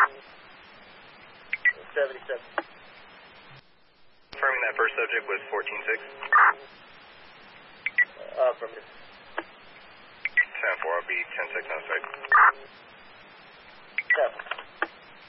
77. Confirming that first subject was 14-6. Affirmative. 10-4, I'll be 10 seconds outside. Copy.